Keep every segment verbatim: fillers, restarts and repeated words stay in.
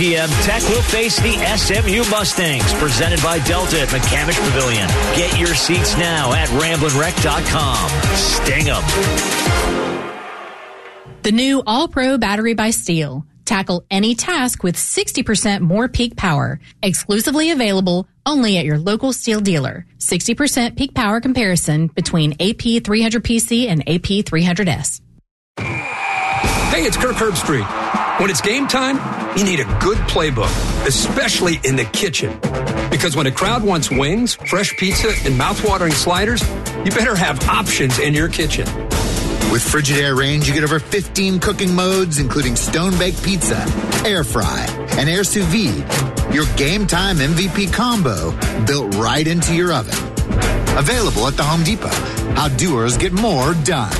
p.m., Tech will face the S M U Mustangs, presented by Delta at McCamish Pavilion. Get your seats now at ramblin rec dot com. Sting 'em. The new All-Pro battery by Steel. Tackle any task with sixty percent more peak power. Exclusively available only at your local Steel dealer. sixty percent peak power comparison between A P three hundred P C and A P three hundred S. Hey, it's Kirk Herbstreit. When it's game time, you need a good playbook, especially in the kitchen. Because when a crowd wants wings, fresh pizza, and mouthwatering sliders, you better have options in your kitchen. With Frigidaire range, you get over fifteen cooking modes, including stone-baked pizza, air fry, and air sous vide. Your game time M V P combo built right into your oven. Available at the Home Depot. How doers get more done.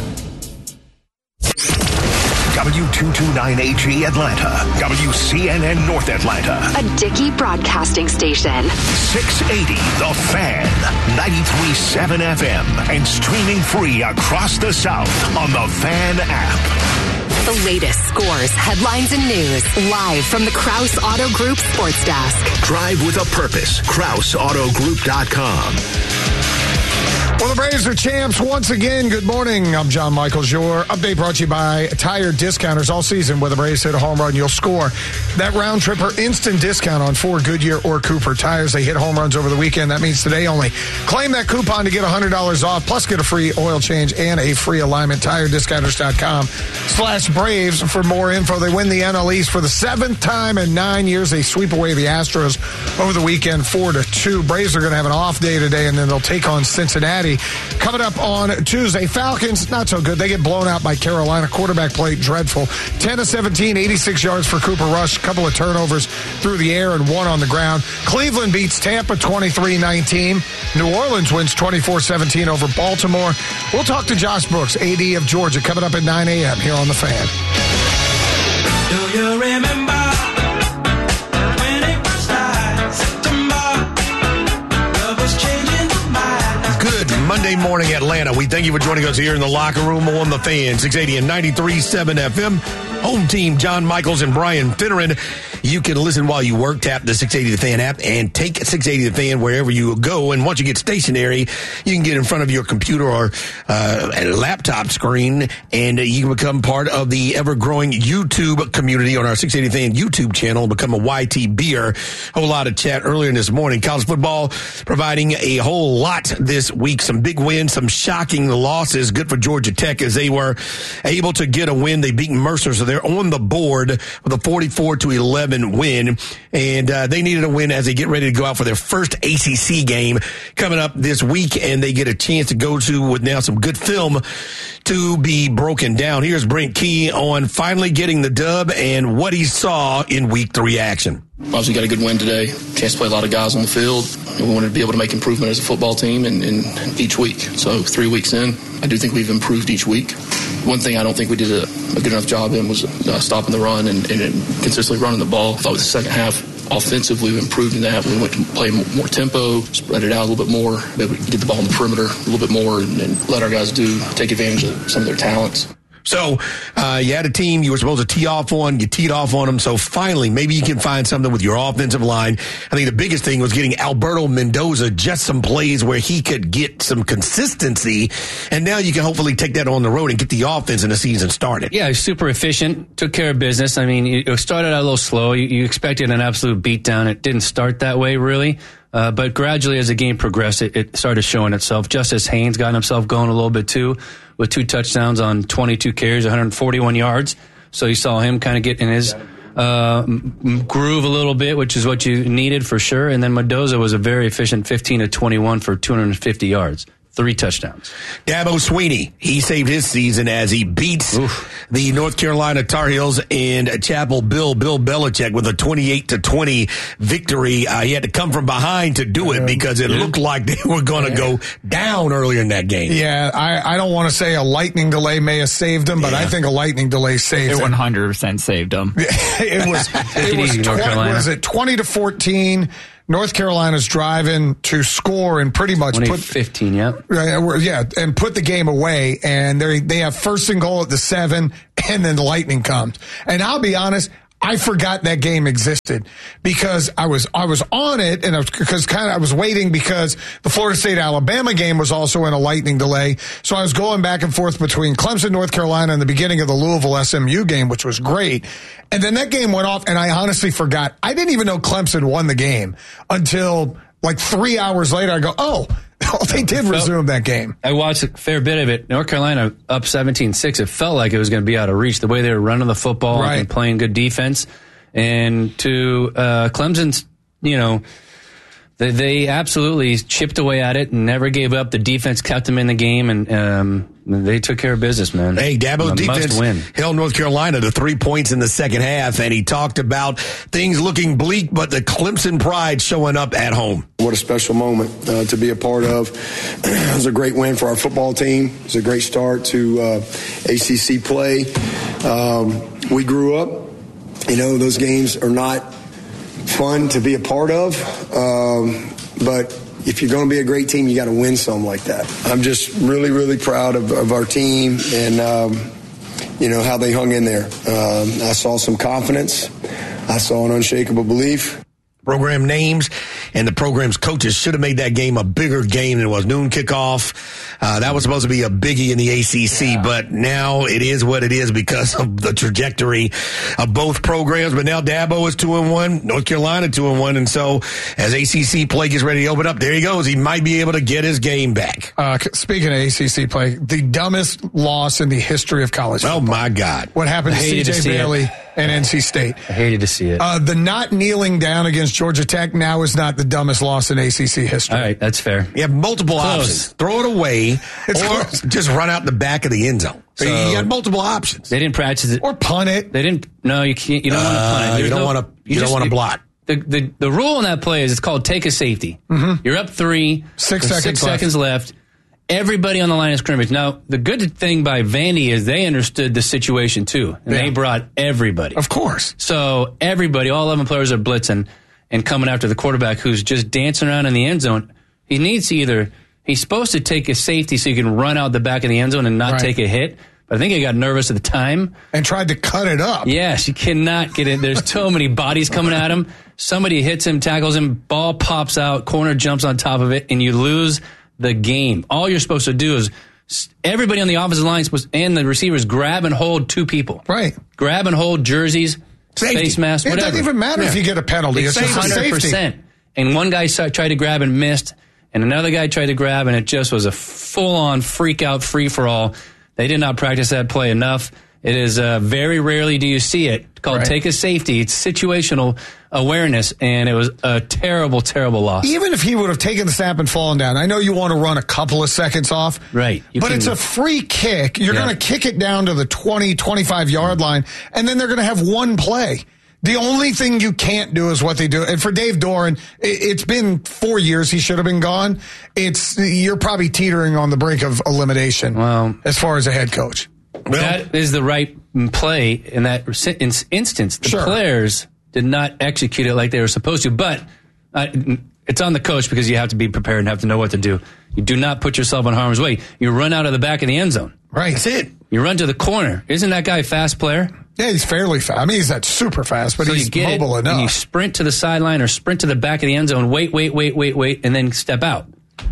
W two twenty-nine H E Atlanta, W C N N North Atlanta. A Dickey Broadcasting Station. six eighty The Fan, ninety-three point seven F M, and streaming free across the South on the Fan app. The latest scores, headlines, and news live from the Krause Auto Group Sports Desk. Drive with a purpose. Krause Auto Group dot com. Well, the Braves are champs once again. Good morning. I'm John Michaels. Your update brought to you by Tire Discounters. All season, where the Braves hit a home run, you'll score that round trip or instant discount on Ford, Goodyear, or Cooper tires. They hit home runs over the weekend. That means today only. Claim that coupon to get one hundred dollars off, plus get a free oil change and a free alignment. Tire Discounters dot com slash Braves for more info. They win the N L East for the seventh time in nine years. They sweep away the Astros over the weekend, four to two. Braves are going to have an off day today, and then they'll take on Cincinnati. Coming up on Tuesday, Falcons, not so good. They get blown out by Carolina. Quarterback play, dreadful. ten to seventeen, eighty-six yards for Cooper Rush. A couple of turnovers through the air and one on the ground. Cleveland beats Tampa twenty-three nineteen. New Orleans wins twenty-four seventeen over Baltimore. We'll talk to Josh Brooks, A D of Georgia, coming up at nine a.m. here on The Fan. Do you remember? Monday morning, Atlanta. We thank you for joining us here in the locker room on The Fan, six eighty and ninety-three point seven F M. Home team, John Michaels and Brian Finneran. You can listen while you work. Tap the six eighty The Fan app and take six eighty The Fan wherever you go. And once you get stationary, you can get in front of your computer or uh, a laptop screen, and you can become part of the ever-growing YouTube community on our six eighty The Fan YouTube channel. Become a Y T Beer. Whole lot of chat earlier in this morning. College football providing a whole lot this week. Some big wins, some shocking losses. Good for Georgia Tech as they were able to get a win. They beat Mercer, so they're on the board with a forty-four to eleven win, and uh, they needed a win as they get ready to go out for their first A C C game coming up this week, and they get a chance to go to with now some good film to be broken down. Here's Brent Key on finally getting the dub and what he saw in week three action. Obviously got a good win today. Chance to play a lot of guys on the field. And we wanted to be able to make improvement as a football team and, and, and each week. So three weeks in, I do think we've improved each week. One thing I don't think we did a, a good enough job in was uh, stopping the run and, and, and consistently running the ball. I thought with the second half, offensively, we improved in that. We went to play more tempo, spread it out a little bit more, be able to get the ball on the perimeter a little bit more and, and let our guys do, take advantage of some of their talents. So uh, you had a team you were supposed to tee off on. You teed off on them. So finally, maybe you can find something with your offensive line. I think the biggest thing was getting Alberto Mendoza just some plays where he could get some consistency. And now you can hopefully take that on the road and get the offense in the season started. Yeah, he's super efficient. Took care of business. I mean, it started out a little slow. You, you expected an absolute beatdown. It didn't start that way, really. Uh, but gradually, as the game progressed, it, it started showing itself. Justice Haynes got himself going a little bit, too, with two touchdowns on twenty-two carries, one hundred forty-one yards. So you saw him kind of get in his uh, groove a little bit, which is what you needed for sure. And then Mendoza was a very efficient fifteen to twenty-one for two hundred fifty yards. Three touchdowns. Dabo Swinney, he saved his season as he beats Oof. the North Carolina Tar Heels and Chapel Bill, Bill Belichick with a twenty-eight to twenty victory. Uh, he had to come from behind to do it because it looked like they were going to yeah. go down earlier in that game. Yeah, I, I don't want to say a lightning delay may have saved him, but yeah. I think a lightning delay saved him. It one hundred percent saved him. it was, it was, twenty, was it twenty to fourteen. North Carolina's driving to score and pretty much put fifteen, yeah, yeah, and put the game away. And they they have first and goal at the seven, and then the lightning comes. And I'll be honest, I forgot that game existed because I was I was on it, and I was because kind of I was waiting because the Florida State Alabama game was also in a lightning delay, so I was going back and forth between Clemson, North Carolina, and the beginning of the Louisville S M U game, which was great. And then that game went off, and I honestly forgot. I didn't even know Clemson won the game until like three hours later. I go, oh. Oh, they did resume that game. I watched a fair bit of it. North Carolina up seventeen six. It felt like it was going to be out of reach the way they were running the football right. and playing good defense. And to uh, Clemson's, you know, they, they absolutely chipped away at it and never gave up. The defense kept them in the game, and um, they took care of business, man. Hey, Dabo's defense win. held North Carolina to three points in the second half, and he talked about things looking bleak, but the Clemson pride showing up at home. What a special moment uh, to be a part of. It was a great win for our football team. It was a great start to uh, A C C play. Um, we grew up. You know, those games are not fun to be a part of, um, but if you're going to be a great team, you got to win some like that. I'm just really, really proud of, of our team and, um, you know, how they hung in there. Um, I saw some confidence. I saw an unshakable belief. Program names and the program's coaches should have made that game a bigger game than it was. Noon kickoff. Uh, that was supposed to be a biggie in the A C C, yeah. but now it is what it is because of the trajectory of both programs. But now Dabo is two and one, North Carolina two and one, and so as A C C play gets ready to open up, there he goes. He might be able to get his game back. Uh, speaking of A C C play, the dumbest loss in the history of college football. Oh my God! What happened to C J Bailey and N C State? I hated to see it. Uh, the not kneeling down against Georgia Tech now is not the dumbest loss in A C C history. All right, that's fair. You have multiple Close. options. Throw it away It's or close. just run out the back of the end zone. So, So- you got multiple options. They didn't practice it. Or punt it. They didn't. No, you can't. You don't want to punt it. Uh, you There's don't no- want to. You, don't just- want to block. The, the the rule in that play is it's called take a safety. Mm-hmm. You're up three. Six there's seconds six left. seconds left. Everybody on the line of scrimmage. Now, the good thing by Vandy is they understood the situation too, and Yeah. they brought everybody. Of course. So everybody, all eleven players are blitzing and coming after the quarterback who's just dancing around in the end zone. He needs to either, he's supposed to take a safety so you can run out the back of the end zone and not Right. take a hit. But I think he got nervous at the time. And tried to cut it up. Yes, you cannot get it. There's so many bodies coming at him. Somebody hits him, tackles him, ball pops out, corner jumps on top of it, and you lose the game. All you're supposed to do is everybody on the offensive line supposed, and the receivers grab and hold two people. Right. Grab and hold jerseys, Safety. face masks, It whatever. doesn't even matter if you get a penalty. It's, It's just a one hundred safety. percent. And one guy saw- tried to grab and missed, and another guy tried to grab, and it just was a full-on freak-out free-for-all. They did not practice that play enough. It is uh, very rarely do you see it. It's called Right. take a safety. It's situational awareness, and it was a terrible, terrible loss. Even if he would have taken the snap and fallen down, I know you want to run a couple of seconds off. Right. You But can- it's a free kick. You're Yeah. going to kick it down to the twenty, twenty-five yard line, and then they're going to have one play. The only thing you can't do is what they do. And for Dave Doran, it- it's been four years. He should have been gone. It's you're probably teetering on the brink of elimination Well, as far as a head coach. that is the right play in that in- instance. The Sure. players did not execute it like they were supposed to, but uh, it's on the coach because you have to be prepared and have to know what to do. You do not put yourself in harm's way. You run out of the back of the end zone. Right. That's it. You run to the corner. Isn't that guy a fast player? Yeah, he's fairly fast. I mean, he's not super fast, but So he's you get mobile it, enough. and you sprint to the sideline or sprint to the back of the end zone. Wait, wait, wait, wait, wait, and then step out.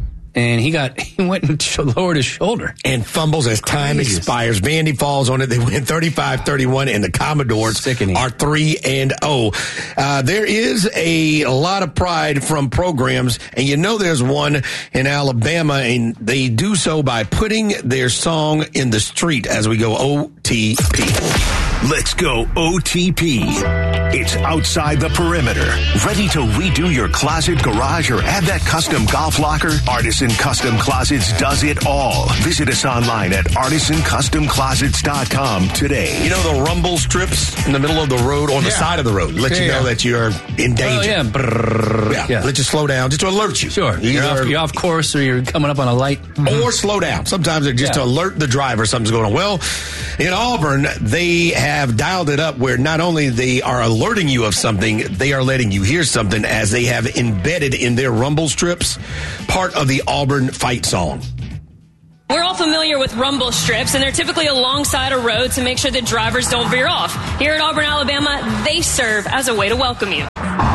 And he got he went and sh- lowered his shoulder. And fumbles as time Crazy. expires. Vandy falls on it. They win thirty-five thirty-one, and the Commodores Sickening. are three and oh. Uh, there is a, a lot of pride from programs, and you know there's one in Alabama, and they do so by putting their song in the street as we go O T P. Let's go O T P. It's Outside the Perimeter. Ready to redo your closet, garage, or add that custom golf locker? Artisan Custom Closets does it all. Visit us online at artisan custom closets dot com today. You know the rumble strips in the middle of the road, on the Yeah. side of the road, let Yeah, you know yeah. that you're in danger. Oh yeah, Brrr. Yeah, yeah. let you slow down, just to alert you. Sure. You're Either- off, you're off course or you're coming up on a light. or slow down. Sometimes they're just Yeah. to alert the driver something's going on. Well, in Auburn, they have dialed it up where not only they are alerting you of something, they are letting you hear something as they have embedded in their rumble strips part of the Auburn fight song. We're all familiar familiar with rumble strips, and they're typically alongside a road to make sure that drivers don't veer off. Here at Auburn, Alabama, they serve as a way to welcome you.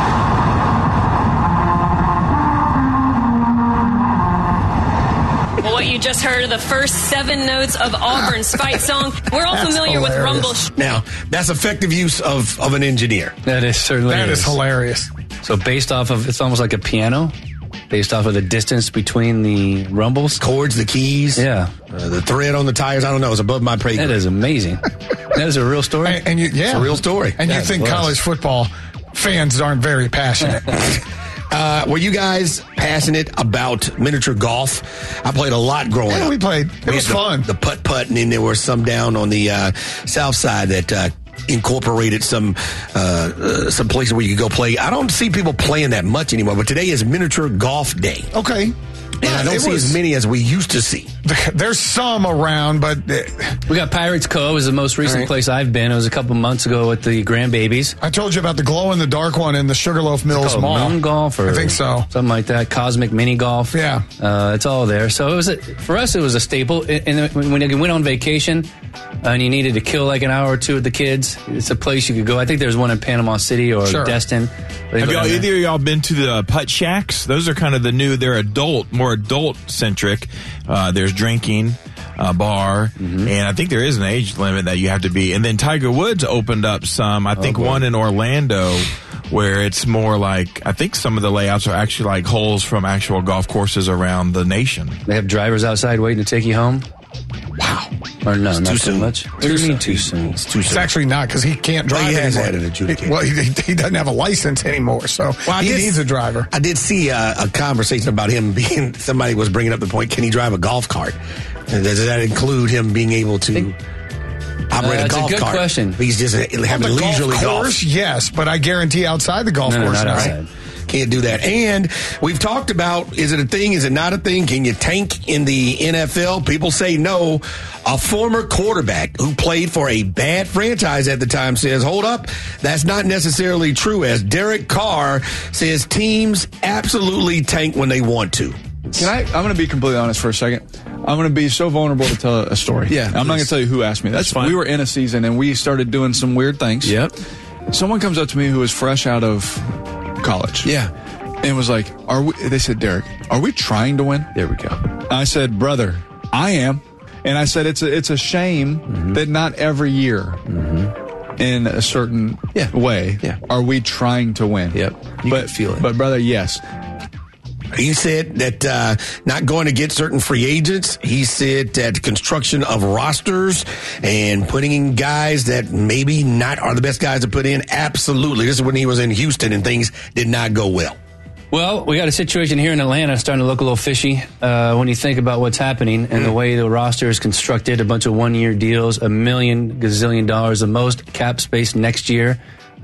Well, what you just heard are the first seven notes of Auburn's fight song. We're all That's familiar hilarious. with rumble strips. Now, that's effective use of, of an engineer. That is certainly That is hilarious. So based off of, it's almost like a piano, based off of the distance between the rumbles. Chords, the keys. Yeah. Uh, the thread on the tires, I don't know, it's above my pay grade. That is amazing. That is a real story. And, and you, yeah. It's a real story. And Yeah, you think it was. college football fans aren't very passionate. Uh, were you guys passionate about miniature golf? I played a lot growing Yeah, up. we played. It We was had the- fun. The putt-putt, and then there were some down on the uh, south side that uh, incorporated some uh, uh, some places where you could go play. I don't see people playing that much anymore, but today is miniature golf day. Okay. And I don't it see was- as many as we used to see. There's some around, but uh, We got Pirates Cove is the most recent All right. place I've been. It was a couple months ago with the grandbabies. I told you about the glow-in-the-dark one in the Sugarloaf Mills Called Mall. Moon Golf, or I think so. something like that. Cosmic Mini Golf. Yeah. uh, it's all there. So it was a, for us. It was a staple. And and when when you went on vacation and you needed to kill like an hour or two with the kids, it's a place you could go. I think there's one in Panama City or Sure. Destin. They Have go y'all, down there. either of y'all been to the putt shacks? Those are kind of the new, they're adult, more adult centric. Uh, there's drinking, uh, bar, Mm-hmm. and I think there is an age limit that you have to be. And then Tiger Woods opened up some, I think boy. one in Orlando, where it's more like, I think some of the layouts are actually like holes from actual golf courses around the nation. They have drivers outside waiting to take you home. Wow. Or no, not too so soon. much. What do you mean too soon? It's too It's soon. actually not because he can't drive Well, he has anymore. had it adjudicated. Well, he, he doesn't have a license anymore, so Well, I he did- needs a driver. I did see a, a conversation about him being, somebody was bringing up the point, can he drive a golf cart? And does that include him being able to operate Uh, a it's a golf good cart? question. He's just having On the leisurely golf golf. course, yes, but I guarantee outside the golf No, no, course, not no. outside. Can't do that. And we've talked about, is it a thing? Is it not a thing? Can you tank in the N F L? People say no. A former quarterback who played for a bad franchise at the time says, hold up, that's not necessarily true. As Derek Carr says, teams absolutely tank when they want to. Can I? I'm going to be completely honest for a second. I'm going to be so vulnerable to tell a story. Yeah, I'm not going please. to tell you who asked me. That's, That's fine. We were in a season and we started doing some weird things. Yep. Someone comes up to me who is fresh out of college. Yeah. And was like, "Are we?" They said, "Derek, are we trying to win?" There we go. I said, "Brother, I am." And I said, "It's a it's a shame Mm-hmm. that not every year, in a certain Yeah. way, Yeah. are we trying to win." Yep. You but can feel it. But brother, yes. He said that uh, not going to get certain free agents. He said that construction of rosters and putting in guys that maybe not are the best guys to put in. Absolutely. This is when he was in Houston and things did not go well. Well, we got a situation here in Atlanta starting to look a little fishy uh, when you think about what's happening and the way the roster is constructed. A bunch of one-year deals, a million gazillion dollars, the most cap space next year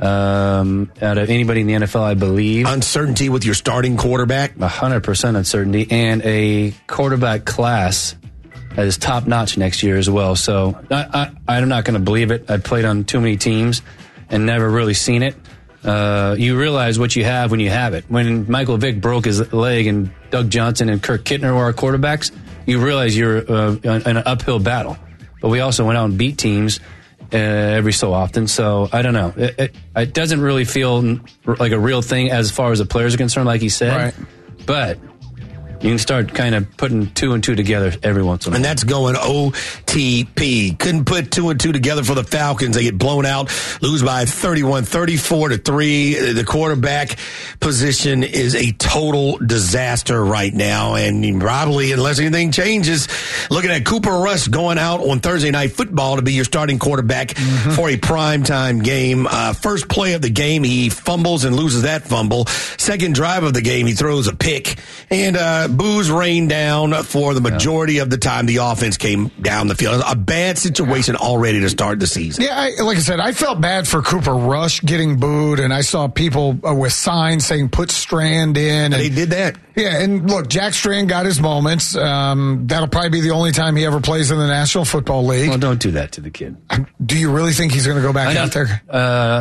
um, out of anybody in the N F L, I believe. Uncertainty with your starting quarterback. one hundred percent uncertainty, and a quarterback class that is top-notch next year as well. So I, I, I'm not going to believe it. I played on too many teams and never really seen it. Uh, you realize what you have when you have it. When Michael Vick broke his leg and Doug Johnson and Kirk Kittner were our quarterbacks, you realize you're uh, in an uphill battle. But we also went out and beat teams uh, every so often. So I don't know. It, it, it doesn't really feel like a real thing as far as the players are concerned, like he said. Right. But you can start kind of putting two and two together every once in a while. And that's going O T P. Couldn't put two and two together for the Falcons. They get blown out, lose by thirty-one, thirty-four to three. The quarterback position is a total disaster right now. And probably, unless anything changes, looking at Cooper Rush going out on Thursday Night Football to be your starting quarterback mm-hmm. for a primetime game. Uh, first play of the game, he fumbles and loses that fumble. Second drive of the game, he throws a pick. And, uh, boos rained down for the majority yeah. of the time the offense came down the field. A bad situation already to start the season. Yeah, I, like I said, I felt bad for Cooper Rush getting booed, and I saw people uh, with signs saying put Strand in. And, they did that. Yeah, and look, Jack Strand got his moments. Um, that'll probably be the only time he ever plays in the National Football League. Well, don't do that to the kid. Do you really think he's going to go back out there? Uh,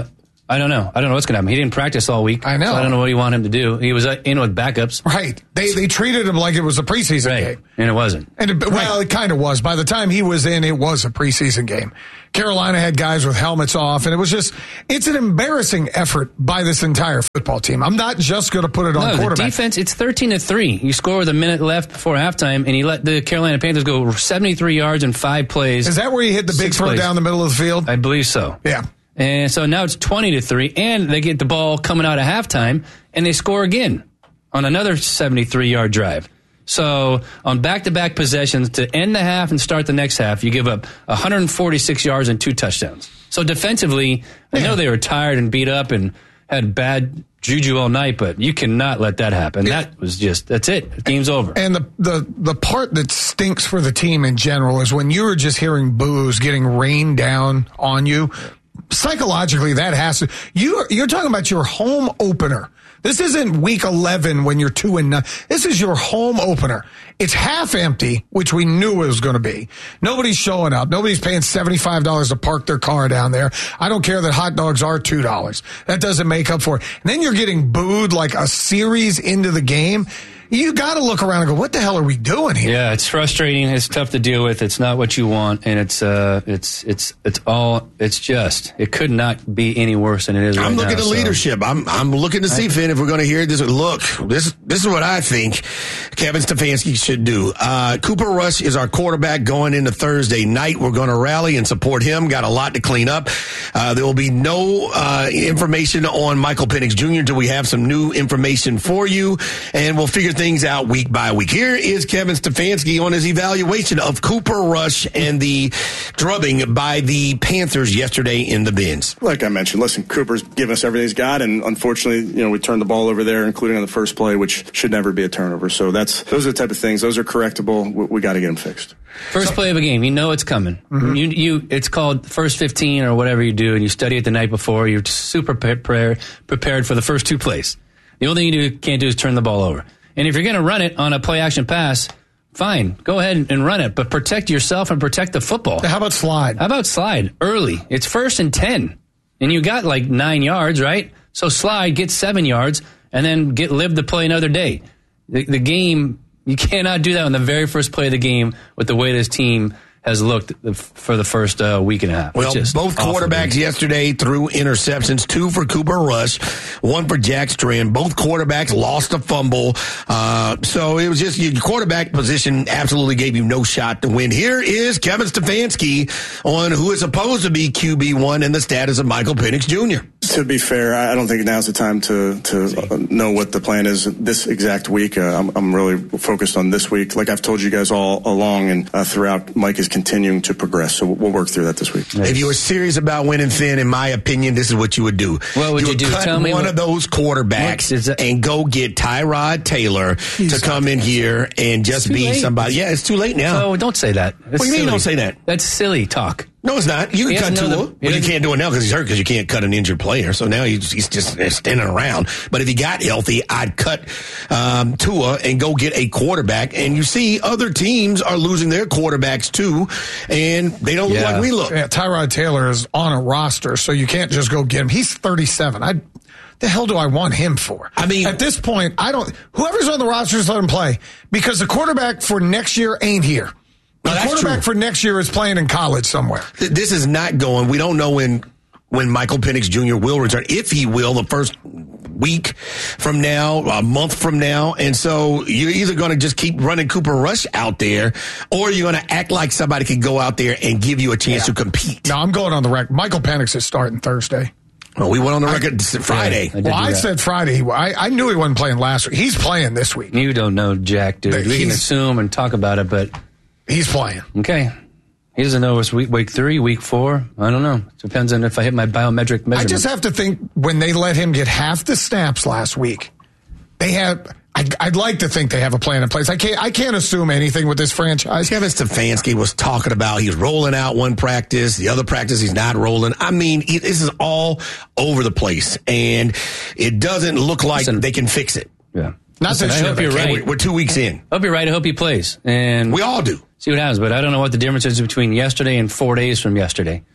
I don't know. I don't know what's going to happen. He didn't practice all week. I know. So I don't know what he wanted him to do. He was uh, in with backups. Right. They they treated him like it was a preseason right. game. And it wasn't. And it, Well, right. it kind of was. By the time he was in, it was a preseason game. Carolina had guys with helmets off, and it was just, it's an embarrassing effort by this entire football team. I'm not just going to put it on no, quarterback. The defense, it's thirteen to three. You score with a minute left before halftime, and you let the Carolina Panthers go seventy-three yards in five plays. Is that where you hit the big throw plays. down the middle of the field? I believe so. Yeah. And so now it's twenty to three, and they get the ball coming out of halftime, and they score again on another seventy-three yard drive. So on back-to-back possessions to end the half and start the next half, you give up one hundred forty-six yards and two touchdowns. So defensively, I know they were tired and beat up and had bad juju all night, but you cannot let that happen. That was just, that's it. Game's over. And the, the, the part that stinks for the team in general is when you're just hearing boos getting rained down on you. Psychologically, that has to. You, you're talking about your home opener. This isn't week eleven when you're two and nine. This is your home opener. It's half empty, which we knew it was going to be. Nobody's showing up. Nobody's paying seventy-five dollars to park their car down there. I don't care that hot dogs are two dollars. That doesn't make up for it. And then you're getting booed like a series into the game. You got to look around and go, what the hell are we doing here? Yeah, it's frustrating. It's tough to deal with. It's not what you want, and it's uh, it's it's it's all. It's just. It could not be any worse than it is. Right I'm looking now, at so. leadership. I'm I'm looking to see, I, Finn, if we're going to hear this. Look, this this is what I think Kevin Stefanski should do. Uh, Cooper Rush is our quarterback going into Thursday night. We're going to rally and support him. Got a lot to clean up. Uh, there will be no uh, information on Michael Penix Junior until we have some new information for you, and we'll figure things out week by week. Here is Kevin Stefanski on his evaluation of Cooper Rush and the drubbing by the Panthers yesterday in the Benz. Like I mentioned, listen, Cooper's given us everything he's got, and unfortunately, you know, we turned the ball over there, including on the first play, which should never be a turnover. So that's those are the type of things. Those are correctable. We, we got to get them fixed. First play of a game, you know it's coming. Mm-hmm. You, you, it's called first fifteen or whatever you do, and you study it the night before. You're super prepared prepared for the first two plays. The only thing you do, can't do is turn the ball over. And if you're going to run it on a play-action pass, fine, go ahead and run it, but protect yourself and protect the football. How about slide? How about slide early? It's first and ten, and you got like nine yards, right? So slide, get seven yards, and then get live to play another day. The, the game, you cannot do that on the very first play of the game with the way this team has looked for the first uh, week and a half. Well, both quarterbacks yesterday threw interceptions, two for Cooper Rush, one for Jack Strand. Both quarterbacks lost a fumble. Uh, so it was just your quarterback position absolutely gave you no shot to win. Here is Kevin Stefanski on who is supposed to be Q B one and the status of Michael Penix Junior To be fair, I don't think now's the time to to know what the plan is this exact week. Uh, I'm, I'm really focused on this week. Like I've told you guys all along and uh, throughout, Mike is continuing to progress. So we'll work through that this week. If you were serious about winning, Finn, in my opinion, this is what you would do. What would you, you would do? Cut Tell me one what, of those quarterbacks and go get Tyrod Taylor to come in here and just be late. somebody. Yeah, it's too late now. No, don't say that. That's what do you mean silly. Don't say that? That's silly talk. No, it's not. You can cut Tua. The, well, you can't do it now because he's hurt because you can't cut an injured player. So now he's, he's just standing around. But if he got healthy, I'd cut um, Tua and go get a quarterback. And you see other teams are losing their quarterbacks too, and they don't look yeah. like we look. Yeah, Tyrod Taylor is on a roster, so you can't just go get him. He's thirty-seven. I the hell do I want him for? I mean, at this point, I don't. Whoever's on the roster, just let him play because the quarterback for next year ain't here. The no, quarterback true. for next year is playing in college somewhere. This is not going. We don't know when when Michael Penix Junior will return. If he will, the first week from now, a month from now. And so you're either going to just keep running Cooper Rush out there, or you're going to act like somebody can go out there and give you a chance yeah. to compete. No, I'm going on the record. Michael Penix is starting Thursday. Well, we went on the record I, Friday. Yeah, I well, I said Friday. I, I knew he wasn't playing last week. He's playing this week. You don't know Jack, dude. But we can assume and talk about it, but he's playing. Okay. He doesn't know it's week, week three, week four. I don't know. It depends on if I hit my biometric measurement. I just have to think when they let him get half the snaps last week, they have. I'd, I'd like to think they have a plan in place. I can't. I can't assume anything with this franchise. Kevin Stefanski was talking about he's rolling out one practice, the other practice he's not rolling. I mean, he, this is all over the place, and it doesn't look like Listen, they can fix it. Yeah. Not Listen, that I hope you're right. We're, we're two weeks in. I hope you're right. I hope he plays, and we all do. See what happens, but I don't know what the difference is between yesterday and four days from yesterday.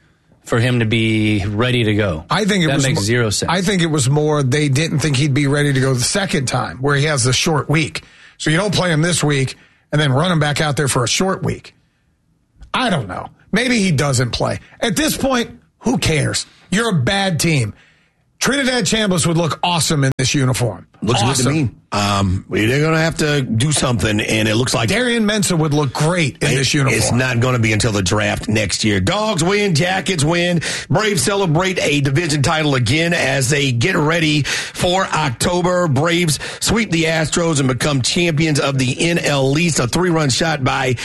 for him to be ready to go. I think it that was makes mo- zero sense. I think it was more they didn't think he'd be ready to go the second time, where he has the short week. So you don't play him this week and then run him back out there for a short week. I don't know. Maybe he doesn't play. At this point, who cares? You're a bad team. Trinidad Chambliss would look awesome in this uniform. Looks awesome. good to me. Um, they're going to have to do something, and it looks like Darian Mensah would look great in it, this uniform. It's not going to be until the draft next year. Dogs win, Jackets win. Braves celebrate a division title again as they get ready for October. Braves sweep the Astros and become champions of the N L East. A three-run shot by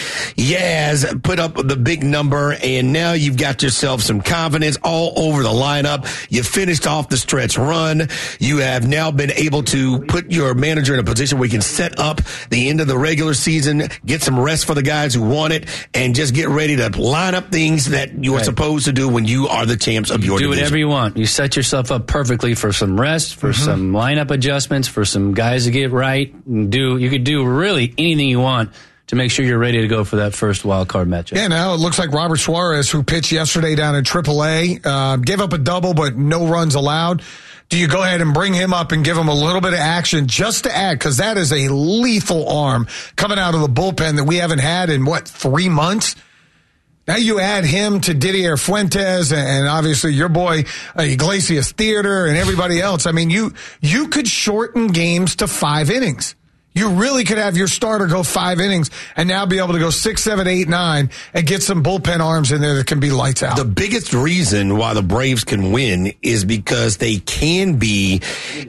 Yaz put up the big number, and now you've got yourself some confidence all over the lineup. You finished off the stretch run. You have now been able to put your manager in a position where you can set up the end of the regular season, get some rest for the guys who want it, and just get ready to line up things that you are right. supposed to do when you are the champs of you your do division. whatever you want. You set yourself up perfectly for some rest, for Mm-hmm. some lineup adjustments, for some guys to get right. And do you could do really anything you want to make sure you're ready to go for that first wild card matchup. Yeah, now it looks like Robert Suarez, who pitched yesterday down in triple A, uh, gave up a double, but no runs allowed. Do you go ahead and bring him up and give him a little bit of action just to add? Because that is a lethal arm coming out of the bullpen that we haven't had in, what, three months? Now you add him to Didier Fuentes and, and obviously your boy uh, Iglesias Theater and everybody else. I mean, you you could shorten games to five innings. You really could have your starter go five innings and now be able to go six, seven, eight, nine and get some bullpen arms in there that can be lights out. The biggest reason why the Braves can win is because they can be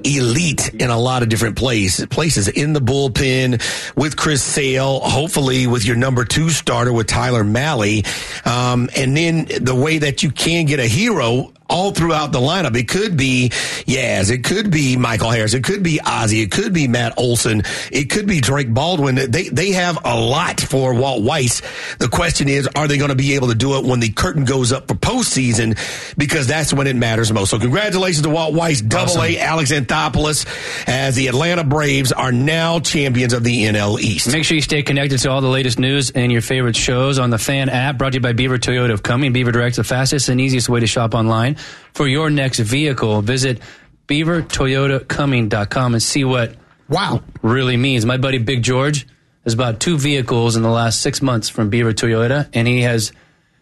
elite in a lot of different places. Places in the bullpen with Chris Sale, hopefully with your number two starter with Tyler Mahle. Um, and then the way that you can get a hero all throughout the lineup. It could be Yaz. It could be Michael Harris. It could be Ozzie. It could be Matt Olson. It could be Drake Baldwin. They they have a lot for Walt Weiss. The question is, are they going to be able to do it when the curtain goes up for postseason? Because that's when it matters most. So congratulations to Walt Weiss, Double Awesome. A, Alex Anthopoulos, as the Atlanta Braves are now champions of the N L East. Make sure you stay connected to all the latest news and your favorite shows on the Fan app, brought to you by Beaver Toyota of Cumming. Beaver Direct's the fastest and easiest way to shop online for your next vehicle. Visit beaver toyota cumming dot com and see what wow really means. My buddy Big George has bought two vehicles in the last six months from Beaver Toyota, and he has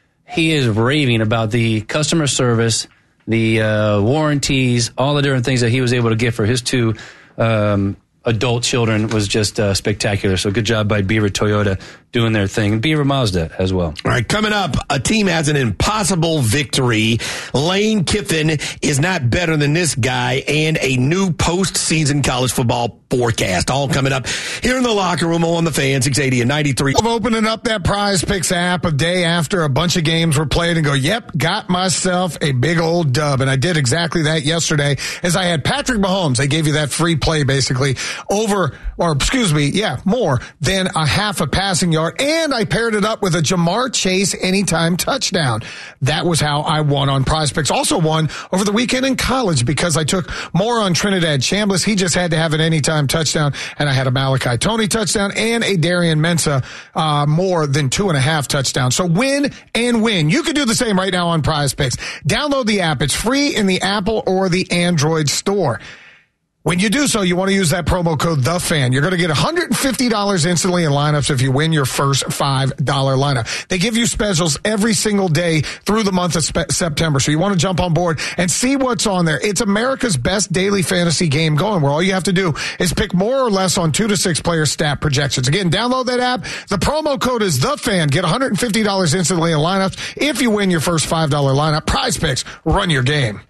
he is raving about the customer service, the uh, warranties, all the different things that he was able to get for his two um, adult children was just uh, spectacular. So good job by Beaver Toyota doing their thing. And Beaver Mazda as well. All right, coming up, a team has an impossible victory. Lane Kiffin is not better than this guy, and a new postseason college football forecast. All coming up here in the locker room on the Fan, six eighty and ninety-three. Of opening up that Prize Picks app a day after a bunch of games were played and go, yep, got myself a big old dub. And I did exactly that yesterday as I had Patrick Mahomes. They gave you that free play basically over, or excuse me, yeah, more than a half a passing yard. And I paired it up with a Jamar Chase anytime touchdown. That was how I won on Prize Picks. Also won over the weekend in college because I took more on Trinidad Chambliss. He just had to have an anytime touchdown, and I had a Malachi Tony touchdown and a Darian Mensah uh, more than two and a half touchdowns. So win and win. You can do the same right now on Prize Picks. Download the app. It's free in the Apple or the Android store. When you do so, you want to use that promo code THEFAN. You're going to get one hundred fifty dollars instantly in lineups if you win your first five dollar lineup. They give you specials every single day through the month of spe- September. So you want to jump on board and see what's on there. It's America's best daily fantasy game going, where all you have to do is pick more or less on two to six player stat projections. Again, download that app. The promo code is THEFAN. Get one hundred fifty dollars instantly in lineups if you win your first five dollar lineup. Prize Picks. Run your game.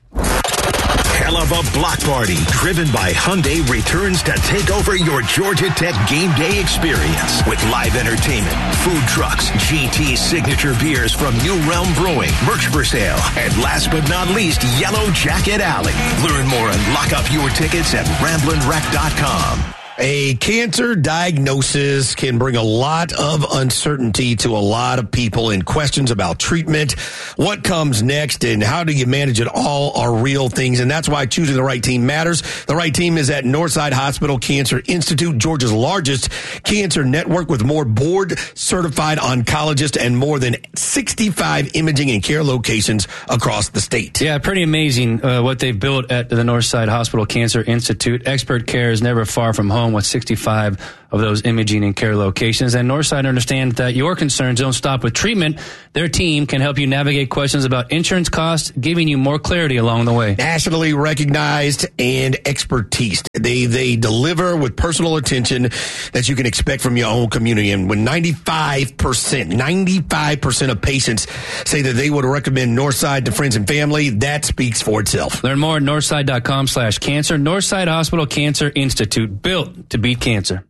Hell of a block party driven by Hyundai returns to take over your Georgia Tech game day experience with live entertainment, food trucks, G T signature beers from New Realm Brewing, merch for sale, and last but not least, Yellow Jacket Alley. Learn more and lock up your tickets at ramblin' wreck dot com. A cancer diagnosis can bring a lot of uncertainty to a lot of people, and questions about treatment, what comes next, and how do you manage it all are real things. And that's why choosing the right team matters. The right team is at Northside Hospital Cancer Institute, Georgia's largest cancer network with more board-certified oncologists and more than sixty-five imaging and care locations across the state. Yeah, pretty amazing uh, what they've built at the Northside Hospital Cancer Institute. Expert care is never far from home with sixty-five of those imaging and care locations. And Northside understands that your concerns don't stop with treatment. Their team can help you navigate questions about insurance costs, giving you more clarity along the way. Nationally recognized and expertise. They they deliver with personal attention that you can expect from your own community. And when ninety-five percent, ninety-five percent of patients say that they would recommend Northside to friends and family, that speaks for itself. Learn more at northside.com slash cancer. Northside Hospital Cancer Institute, built to beat cancer.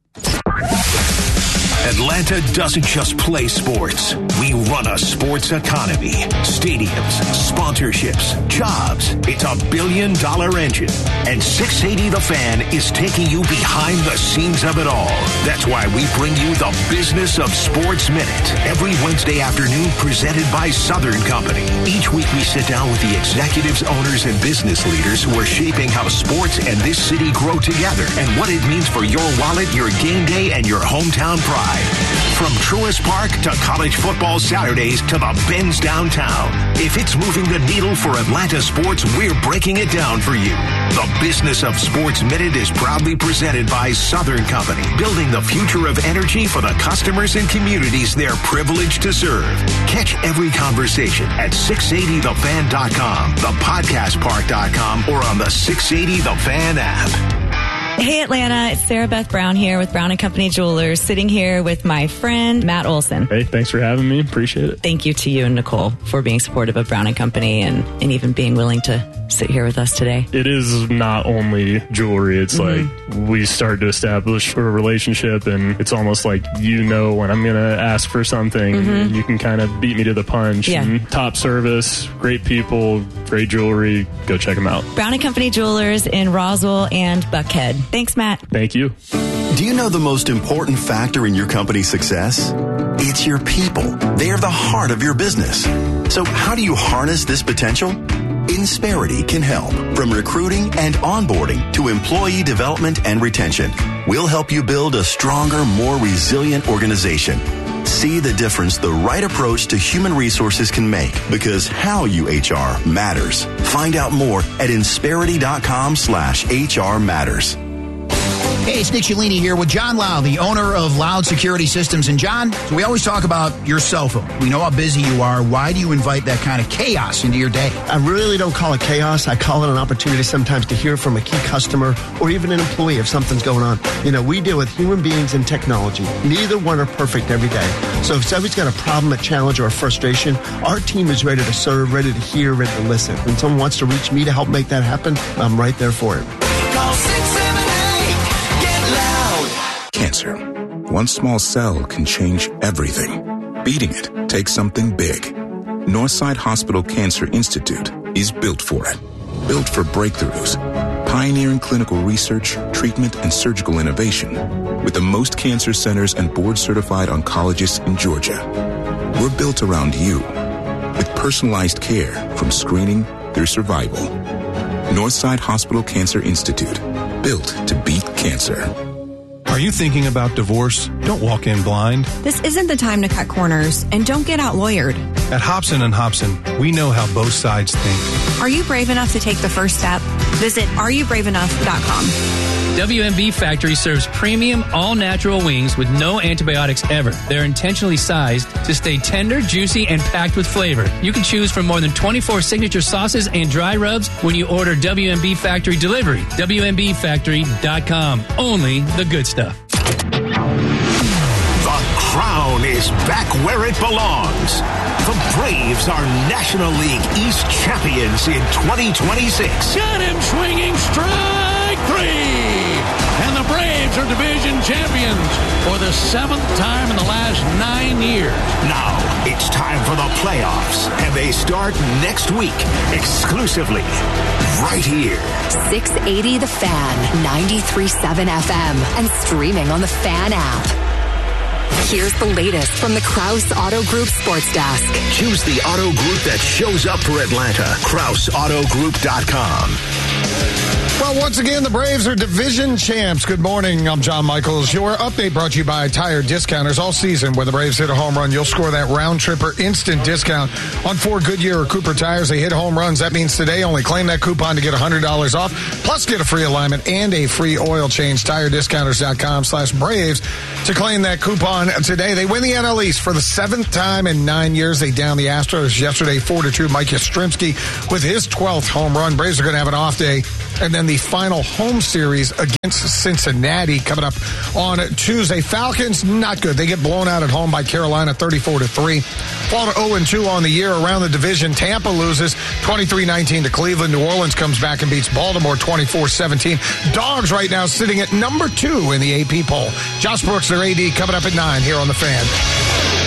Atlanta doesn't just play sports. We run a sports economy. Stadiums, sponsorships, jobs. It's a billion dollar engine. And six eighty The Fan is taking you behind the scenes of it all. That's why we bring you the Business of Sports Minute every Wednesday afternoon, presented by Southern Company. Each week we sit down with the executives, owners, and business leaders who are shaping how sports and this city grow together and what it means for your wallet, your game day, and your hometown pride. From Truist Park to college football Saturdays to the Benz downtown. If it's moving the needle for Atlanta sports, we're breaking it down for you. The Business of Sports Minute is proudly presented by Southern Company, building the future of energy for the customers and communities they're privileged to serve. Catch every conversation at six eighty the fan dot com, the podcast park dot com, or on the six eighty The Fan app. Hey, Atlanta, it's Sarah Beth Brown here with Brown and Company Jewelers, sitting here with my friend, Matt Olson. Hey, thanks for having me. Appreciate it. Thank you to you and Nicole for being supportive of Brown and Company and, and even being willing to sit here with us today. It is not only jewelry. It's mm-hmm. like we started to establish a relationship, and it's almost like you know when I'm going to ask for something, mm-hmm. and you can kind of beat me to the punch. Yeah. And top service, great people, great jewelry. Go check them out. Brown and Company Jewelers in Roswell and Buckhead. Thanks, Matt. Thank you. Do you know the most important factor in your company's success? It's your people. They are the heart of your business. So how do you harness this potential? Insperity can help. From recruiting and onboarding to employee development and retention, we'll help you build a stronger, more resilient organization. See the difference the right approach to human resources can make, because how you H R matters. Find out more at insperity.com slash HR matters. Hey, it's Nick Cialini here with John Lau, the owner of Loud Security Systems. And John, so we always talk about your cell phone. We know how busy you are. Why do you invite that kind of chaos into your day? I really don't call it chaos. I call it an opportunity sometimes to hear from a key customer or even an employee if something's going on. You know, we deal with human beings and technology. Neither one are perfect every day. So if somebody's got a problem, a challenge, or a frustration, our team is ready to serve, ready to hear, ready to listen. When someone wants to reach me to help make that happen, I'm right there for it. Call six seven eight, get loud. Cancer. One small cell can change everything. Beating it takes something big. Northside Hospital Cancer Institute is built for it. Built for breakthroughs. Pioneering clinical research, treatment, and surgical innovation. With the most cancer centers and board-certified oncologists in Georgia. We're built around you. With personalized care from screening through survival. Northside Hospital Cancer Institute. Built to beat cancer. Are you thinking about divorce? Don't walk in blind. This isn't the time to cut corners, and don't get out-lawyered. At Hobson and Hobson, we know how both sides think. Are you brave enough to take the first step? Visit are you brave enough dot com. W M B Factory serves premium, all-natural wings with no antibiotics ever. They're intentionally sized to stay tender, juicy, and packed with flavor. You can choose from more than twenty-four signature sauces and dry rubs when you order W M B Factory delivery. W M B factory dot com. Only the good stuff. The crown is back where it belongs. The Braves are National League East champions in twenty twenty-six. Got him swinging strike three. And the Braves are division champions for the seventh time in the last nine years. Now it's time for the playoffs, and they start next week exclusively right here. six eighty The Fan, ninety-three point seven F M, and streaming on the Fan app. Here's the latest from the Krause Auto Group Sports Desk. Choose the auto group that shows up for Atlanta. Krause Auto Group dot com. Well, once again, the Braves are division champs. Good morning. I'm John Michaels. Your update brought to you by Tire Discounters. All season, when the Braves hit a home run, you'll score that round trip or instant discount on four Goodyear or Cooper tires. They hit home runs. That means today only claim that coupon to get one hundred dollars off, plus get a free alignment and a free oil change. Tire Discounters dot com slash Braves to claim that coupon today. They win the N L East for the seventh time in nine years. They downed the Astros yesterday four to two. Mike Yastrzemski with his twelfth home run. Braves are going to have an off day. And then the final home series against Cincinnati coming up on Tuesday. Falcons, not good. They get blown out at home by Carolina thirty-four to three. Fall to oh and two on the year around the division. Tampa loses twenty-three nineteen to Cleveland. New Orleans comes back and beats Baltimore twenty-four seventeen. Dogs right now sitting at number two in the A P poll. Josh Brooks, their A D, coming up at nine here on The Fan.